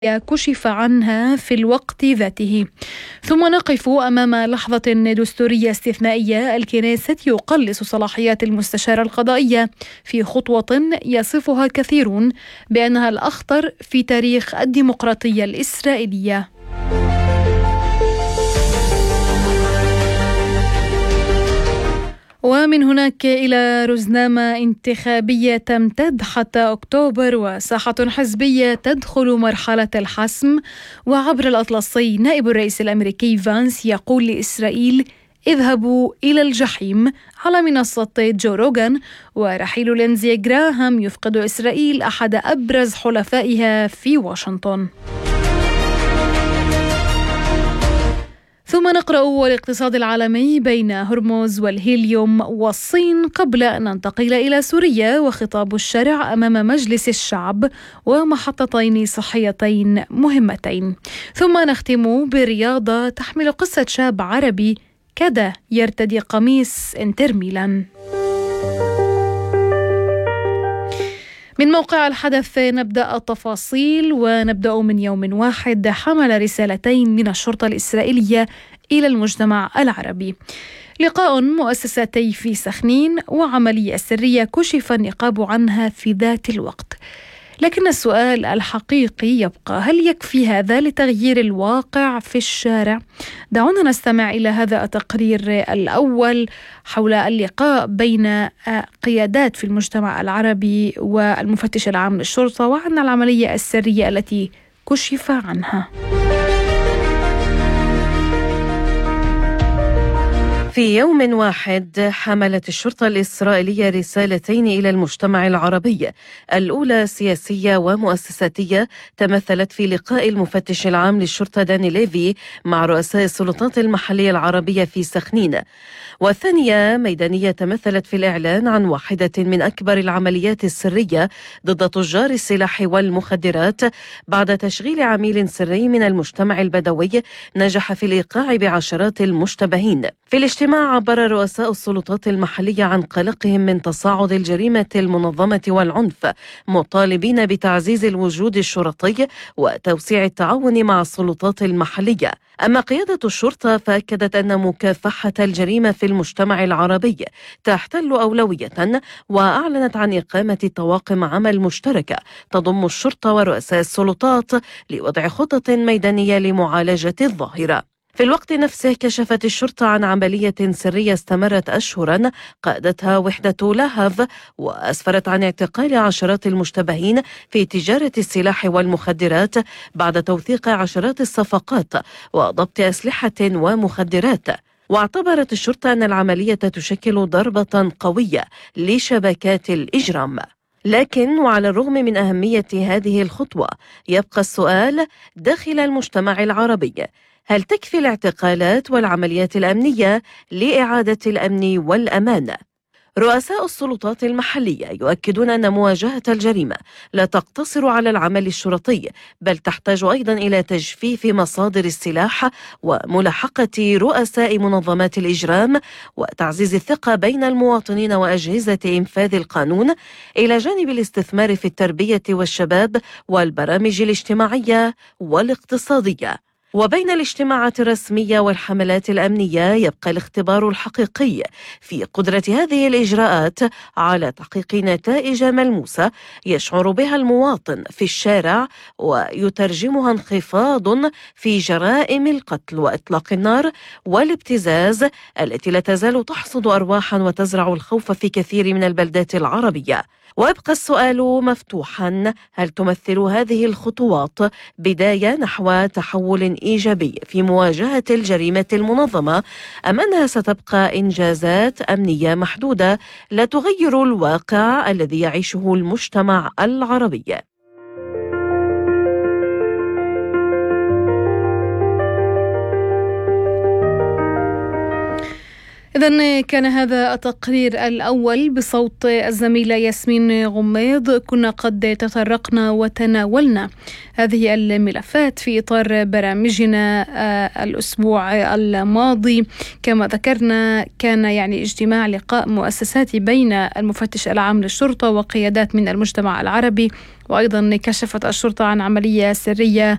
كشف عنها في الوقت ذاته. ثم نقف أمام لحظة دستورية استثنائية، الكنيست يقلص صلاحيات المستشارة القضائية في خطوة يصفها كثيرون بأنها الأخطر في تاريخ الديمقراطية الإسرائيلية. ومن هناك إلى رزنامة انتخابية تمتد حتى أكتوبر، وساحة حزبية تدخل مرحلة الحسم. وعبر الأطلسي نائب الرئيس الأمريكي فانس يقول لإسرائيل: اذهبوا إلى الجحيم، على منصة جو روغان. ورحيل لينزي غراهام يفقد إسرائيل أحد أبرز حلفائها في واشنطن. ثم نقرأ الاقتصاد العالمي بين هرمز والهيليوم والصين، قبل أن ننتقل إلى سوريا وخطاب الشارع أمام مجلس الشعب ومحطتين صحيتين مهمتين. ثم نختم برياضة تحمل قصة شاب عربي كاد يرتدي قميص انتر ميلان. من موقع الحدث نبدأ التفاصيل، ونبدأ من يوم واحد حمل رسالتين من الشرطة الإسرائيلية إلى المجتمع العربي: لقاء مؤسساتي في سخنين وعملية سرية كشف النقاب عنها في ذات الوقت. لكن السؤال الحقيقي يبقى: هل يكفي هذا لتغيير الواقع في الشارع؟ دعونا نستمع إلى هذا التقرير الأول حول اللقاء بين قيادات في المجتمع العربي والمفتش العام للشرطة، وعن العملية السرية التي كشف عنها. في يوم واحد حملت الشرطة الإسرائيلية رسالتين إلى المجتمع العربي، الأولى سياسية ومؤسساتية تمثلت في لقاء المفتش العام للشرطة داني ليفي مع رؤساء السلطات المحلية العربية في سخنين، والثانية ميدانية تمثلت في الإعلان عن واحدة من أكبر العمليات السرية ضد تجار السلاح والمخدرات بعد تشغيل عميل سري من المجتمع البدوي نجح في الإيقاع بعشرات المشتبهين. في الاجتماع عبر رؤساء السلطات المحلية عن قلقهم من تصاعد الجريمة المنظمة والعنف، مطالبين بتعزيز الوجود الشرطي وتوسيع التعاون مع السلطات المحلية. أما قيادة الشرطة فأكدت أن مكافحة الجريمة في المجتمع العربي تحتل أولوية، وأعلنت عن إقامة طواقم عمل مشتركة تضم الشرطة ورؤساء السلطات لوضع خطط ميدانية لمعالجة الظاهرة. في الوقت نفسه كشفت الشرطة عن عملية سرية استمرت أشهرا قادتها وحدة لاهف، وأسفرت عن اعتقال عشرات المشتبهين في تجارة السلاح والمخدرات بعد توثيق عشرات الصفقات وضبط أسلحة ومخدرات. واعتبرت الشرطة أن العملية تشكل ضربة قوية لشبكات الإجرام. لكن وعلى الرغم من أهمية هذه الخطوة يبقى السؤال داخل المجتمع العربي: هل تكفي الاعتقالات والعمليات الأمنية لإعادة الأمن والأمان؟ رؤساء السلطات المحلية يؤكدون أن مواجهة الجريمة لا تقتصر على العمل الشرطي، بل تحتاج أيضا إلى تجفيف مصادر السلاح وملاحقة رؤساء منظمات الإجرام وتعزيز الثقة بين المواطنين وأجهزة إنفاذ القانون، إلى جانب الاستثمار في التربية والشباب والبرامج الاجتماعية والاقتصادية. وبين الاجتماعات الرسمية والحملات الأمنية يبقى الاختبار الحقيقي في قدرة هذه الإجراءات على تحقيق نتائج ملموسة يشعر بها المواطن في الشارع، ويترجمها انخفاض في جرائم القتل وإطلاق النار والابتزاز التي لا تزال تحصد أرواحا وتزرع الخوف في كثير من البلدات العربية. ويبقى السؤال مفتوحا: هل تمثل هذه الخطوات بداية نحو تحول إيجابي في مواجهة الجريمة المنظمة، أم أنها ستبقى إنجازات أمنية محدودة لا تغير الواقع الذي يعيشه المجتمع العربي؟ إذن كان هذا التقرير الأول بصوت الزميلة ياسمين غميض. كنا قد تطرقنا وتناولنا هذه الملفات في إطار برامجنا الأسبوع الماضي. كما ذكرنا كان اجتماع لقاء مؤسساتي بين المفتش العام للشرطة وقيادات من المجتمع العربي، وأيضا كشفت الشرطة عن عملية سرية